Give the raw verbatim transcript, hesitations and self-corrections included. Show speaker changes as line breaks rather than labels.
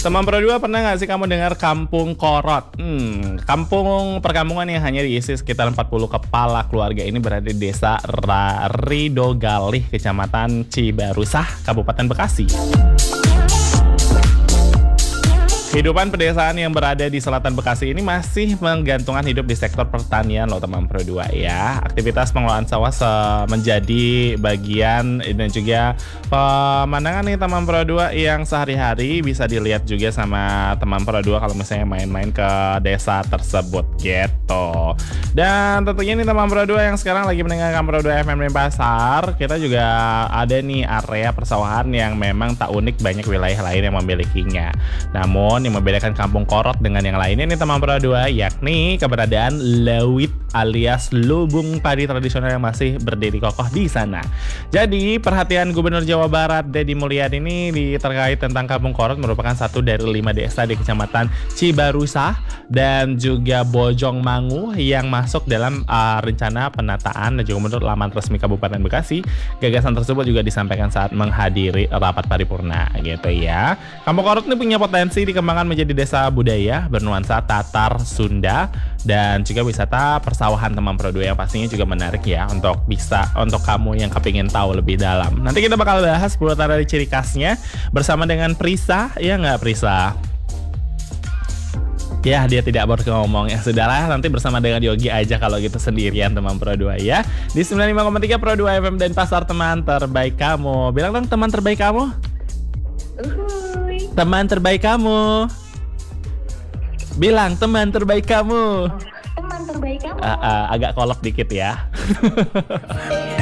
Teman Pro dua, pernah nggak sih kamu dengar Kampung Korot? Hmm, kampung perkampungan yang hanya diisi sekitar empat puluh kepala keluarga ini berada di desa Ridogalih, Kecamatan Cibarusah, Kabupaten Bekasi. Kehidupan pedesaan yang berada di selatan Bekasi ini masih menggantungkan hidup di sektor pertanian loh teman Pro dua ya. Aktivitas pengelolaan sawah menjadi bagian dan juga pemandangan nih teman Pro dua yang sehari-hari bisa dilihat juga sama teman Pro dua kalau misalnya main-main ke desa tersebut gitu. Dan tentunya nih teman Pro dua yang sekarang lagi mendengarkan Pro dua F M Denpasar, kita juga ada nih area persawahan yang memang tak unik, banyak wilayah lain yang memilikinya. Namun yang membedakan Kampung Korot dengan yang lainnya nih teman Pro dua, yakni keberadaan lawit alias lubung padi tradisional yang masih berdiri kokoh di sana. Jadi perhatian Gubernur Jawa Barat Deddy Mulyadi ini di terkait tentang Kampung Korot merupakan satu dari lima desa di Kecamatan Cibarusah dan juga Bojongmangu yang masuk dalam uh, rencana penataan dan juga menurut laman resmi Kabupaten Bekasi. Gagasan tersebut juga disampaikan saat menghadiri rapat paripurna gitu ya. Kampung Korot ini punya potensi dikembangkan menjadi desa budaya bernuansa Tatar Sunda dan juga wisata persawahan teman Pro dua yang pastinya juga menarik ya untuk bisa untuk kamu yang kepingin tahu lebih dalam. Nanti kita bakal bahas seputar dari ciri khasnya bersama dengan Prisa, ya nggak Prisa? Ya, dia tidak berngomong ya. Sudahlah, nanti bersama dengan Yogi aja kalau gitu sendirian teman Pro dua ya. Di sembilan puluh lima koma tiga Pro dua F M Denpasar, teman terbaik kamu. Bilang dong teman terbaik kamu.
Uhuy.
Teman terbaik kamu. Bilang teman terbaik kamu.
Teman terbaik kamu.
Uh, uh, agak kolok dikit ya.